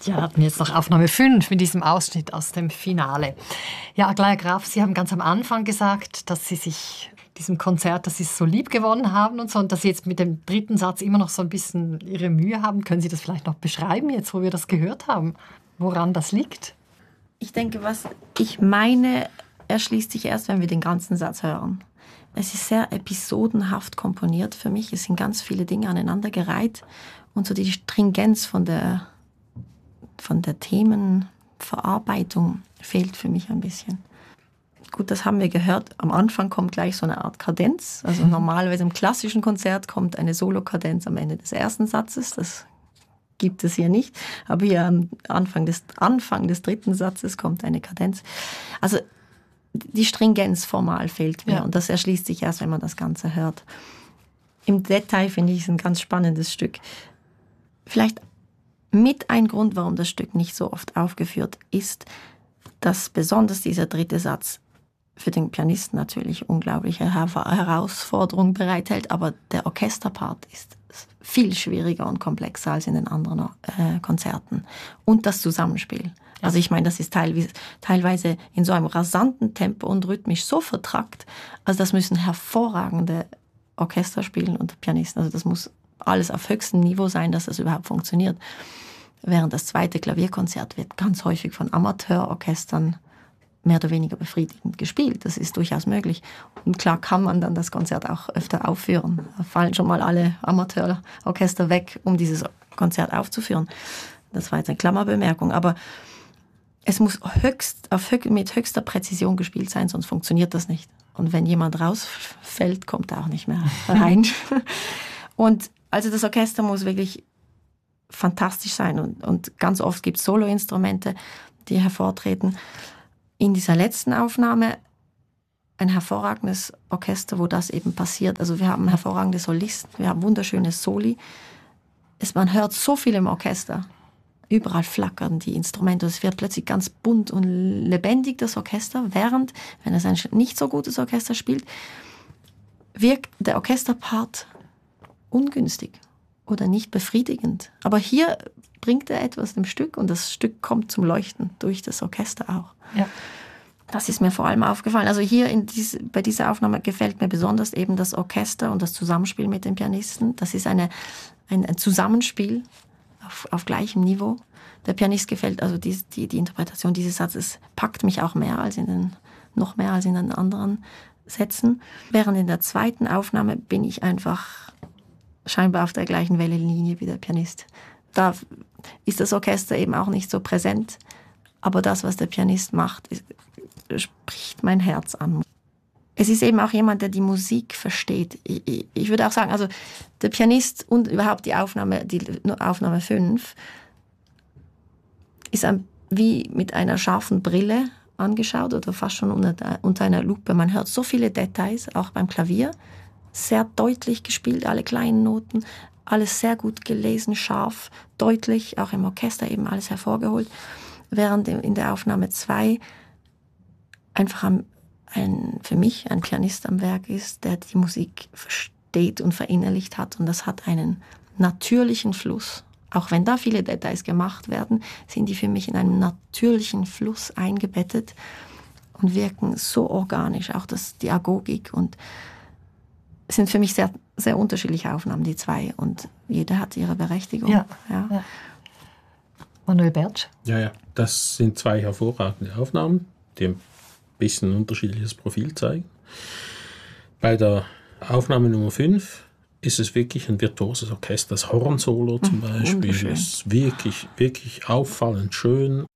Ja, hatten jetzt noch Aufnahme 5 mit diesem Ausschnitt aus dem Finale. Ja, Aglaia Graf, Sie haben ganz am Anfang gesagt, dass Sie sich diesem Konzert, dass Sie es so lieb gewonnen haben und so, und dass Sie jetzt mit dem dritten Satz immer noch so ein bisschen Ihre Mühe haben. Können Sie das vielleicht noch beschreiben, jetzt wo wir das gehört haben, woran das liegt? Ich denke, was ich meine, erschließt sich erst, wenn wir den ganzen Satz hören. Es ist sehr episodenhaft komponiert für mich. Es sind ganz viele Dinge aneinandergereiht und so die Stringenz von der Themenverarbeitung fehlt für mich ein bisschen. Gut, das haben wir gehört. Am Anfang kommt gleich so eine Art Kadenz. Also normalerweise im klassischen Konzert kommt eine Solokadenz am Ende des ersten Satzes. Das gibt es hier nicht. Aber hier am Anfang des dritten Satzes kommt eine Kadenz. Also die Stringenz formal fehlt mir. Ja. Und das erschließt sich erst, wenn man das Ganze hört. Im Detail finde ich es ein ganz spannendes Stück. Vielleicht mit ein Grund, warum das Stück nicht so oft aufgeführt ist, dass besonders dieser dritte Satz für den Pianisten natürlich unglaubliche Herausforderung bereithält, aber der Orchesterpart ist viel schwieriger und komplexer als in den anderen Konzerten. Und das Zusammenspiel. Also ich meine, das ist teilweise in so einem rasanten Tempo und rhythmisch so vertrackt, also das müssen hervorragende Orchester spielen und Pianisten. Also das muss alles auf höchstem Niveau sein, dass das überhaupt funktioniert. Während das zweite Klavierkonzert wird ganz häufig von Amateurorchestern mehr oder weniger befriedigend gespielt. Das ist durchaus möglich. Und klar kann man dann das Konzert auch öfter aufführen. Da fallen schon mal alle Amateurorchester weg, um dieses Konzert aufzuführen. Das war jetzt eine Klammerbemerkung. Aber es muss mit höchster Präzision gespielt sein, sonst funktioniert das nicht. Und wenn jemand rausfällt, kommt er auch nicht mehr rein. Und also das Orchester muss wirklich fantastisch sein. Und ganz oft gibt es Soloinstrumente, die hervortreten. In dieser letzten Aufnahme ein hervorragendes Orchester, wo das eben passiert. Also wir haben hervorragende Solisten, wir haben wunderschöne Soli. Man hört so viel im Orchester. Überall flackern die Instrumente. Es wird plötzlich ganz bunt und lebendig, das Orchester. Während, wenn es ein nicht so gutes Orchester spielt, wirkt der Orchesterpart ungünstig oder nicht befriedigend. Aber hier bringt er etwas dem Stück und das Stück kommt zum Leuchten durch das Orchester auch. Ja. Das ist mir vor allem aufgefallen. Also hier bei dieser Aufnahme gefällt mir besonders eben das Orchester und das Zusammenspiel mit den Pianisten. Das ist ein Zusammenspiel auf gleichem Niveau. Der Pianist gefällt, also die Interpretation dieses Satzes packt mich auch noch mehr als in den anderen Sätzen. Während in der zweiten Aufnahme bin ich einfach scheinbar auf der gleichen Wellenlinie wie der Pianist. Da ist das Orchester eben auch nicht so präsent, aber das, was der Pianist macht, spricht mein Herz an. Es ist eben auch jemand, der die Musik versteht. Ich würde auch sagen, also der Pianist und überhaupt die Aufnahme 5 ist wie mit einer scharfen Brille angeschaut oder fast schon unter einer Lupe. Man hört so viele Details, auch beim Klavier. Sehr deutlich gespielt, alle kleinen Noten, alles sehr gut gelesen, scharf, deutlich, auch im Orchester eben alles hervorgeholt. Während in der Aufnahme 2 einfach für mich ein Pianist am Werk ist, der die Musik versteht und verinnerlicht hat. Und das hat einen natürlichen Fluss. Auch wenn da viele Details gemacht werden, sind die für mich in einem natürlichen Fluss eingebettet und wirken so organisch. Auch die Agogik und es sind für mich sehr, sehr unterschiedliche Aufnahmen, die zwei. Und jede hat ihre Berechtigung. Ja. Manuel Bertsch? Ja, das sind zwei hervorragende Aufnahmen, die ein bisschen ein unterschiedliches Profil zeigen. Bei der Aufnahme Nummer 5 ist es wirklich ein virtuoses Orchester. Das Hornsolo zum Beispiel ist wirklich, wirklich auffallend schön.